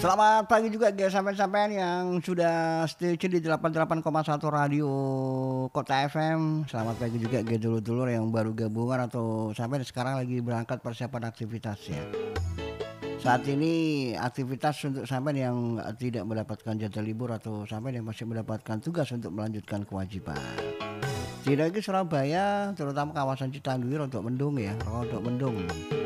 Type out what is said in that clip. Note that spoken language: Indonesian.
Selamat pagi juga guys sampean-sampean yang sudah stay tune di 88,1 Radio Kota FM. Selamat pagi juga guys dulur-dulur yang baru gabungan atau sampai sekarang lagi berangkat persiapan aktivitasnya. Saat ini aktivitas untuk sampean yang tidak mendapatkan jadwal libur atau sampean yang masih mendapatkan tugas untuk melanjutkan kewajiban. Tidak lagi Surabaya, terutama kawasan Citanduir untuk mendung ya, untuk mendung.